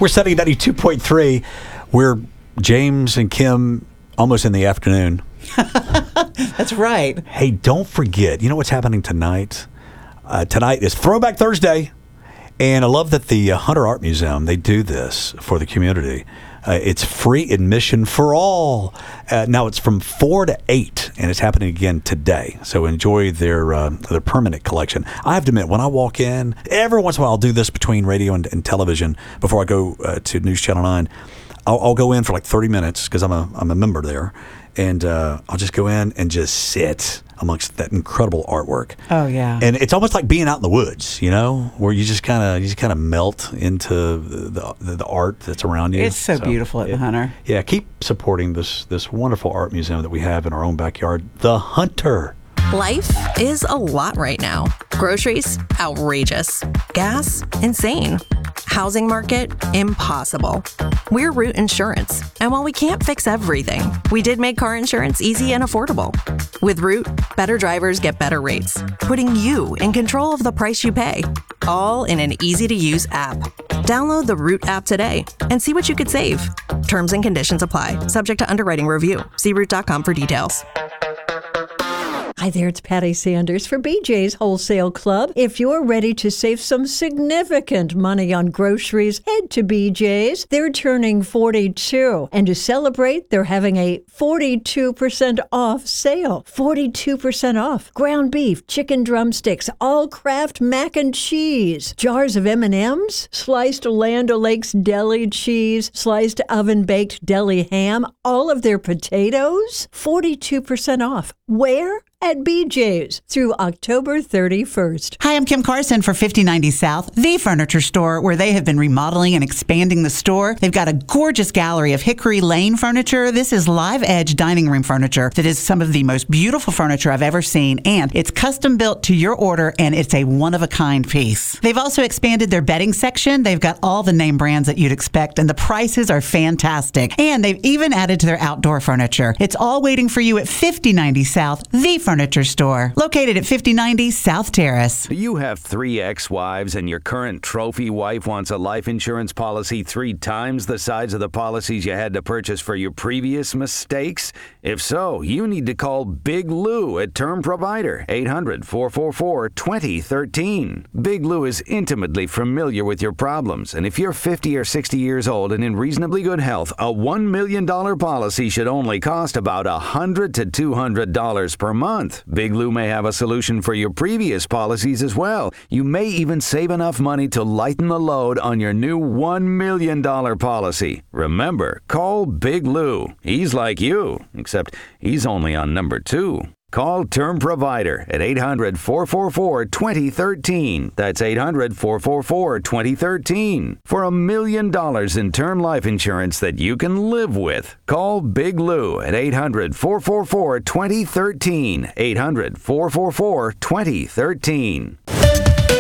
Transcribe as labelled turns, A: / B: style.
A: We're setting 92.3. We're James and Kim almost in the afternoon.
B: That's right.
A: Hey, don't forget, you know what's happening tonight? Tonight is Throwback Thursday. And I love that the Hunter Art Museum, they do this for the community. It's free admission for all. Now it's from 4 to 8, and it's happening again today. So enjoy their permanent collection. I have to admit, when I walk in, every once in a while I'll do this between radio and television before I go to News Channel 9. I'll go in for like 30 minutes because I'm a member there, and I'll just go in and just sit amongst that incredible artwork.
B: Oh yeah,
A: and it's almost like being out in the woods, where you just kind of melt into the art that's around you.
B: It's so beautiful at the Hunter.
A: Yeah, keep supporting this wonderful art museum that we have in our own backyard, the Hunter.
C: Life is a lot right now. Groceries, outrageous. Gas, insane. Housing market, impossible. We're Root Insurance, and while we can't fix everything, we did make car insurance easy and affordable. With Root, better drivers get better rates, putting you in control of the price you pay, all in an easy-to-use app. Download the Root app today and see what you could save. Terms and conditions apply, subject to underwriting review. See Root.com for details.
D: Hi there, it's Patty Sanders for BJ's Wholesale Club. If you're ready to save some significant money on groceries, head to BJ's. They're turning 42. And to celebrate, they're having a 42% off sale. 42% off. Ground beef, chicken drumsticks, all Kraft mac and cheese. Jars of M&Ms, sliced Land O'Lakes deli cheese, sliced oven-baked deli ham, all of their potatoes, 42% off. Where? At BJ's through October 31st.
E: Hi, I'm Kim Carson for 5090 South, the furniture store where they have been remodeling and expanding the store. They've got a gorgeous gallery of Hickory Lane furniture. This is live edge dining room furniture that is some of the most beautiful furniture I've ever seen, and it's custom built to your order, and it's a one-of-a-kind piece. They've also expanded their bedding section. They've got all the name brands that you'd expect, and the prices are fantastic. And they've even added to their outdoor furniture. It's all waiting for you at 5090 South, the furniture store, located at 5090 South Terrace.
F: You have 3 ex-wives and your current trophy wife wants a life insurance policy 3 times the size of the policies you had to purchase for your previous mistakes? If so, you need to call Big Lou at Term Provider, 800-444-2013. Big Lou is intimately familiar with your problems, and if you're 50 or 60 years old and in reasonably good health, a $1 million policy should only cost about $100 to $200 per month. Big Lou may have a solution for your previous policies as well. You may even save enough money to lighten the load on your new $1 million policy. Remember, call Big Lou. He's like you, except he's only on number 2. Call Term Provider at 800-444-2013. That's 800-444-2013. For $1 million in term life insurance that you can live with. Call Big Lou at 800-444-2013. 800-444-2013.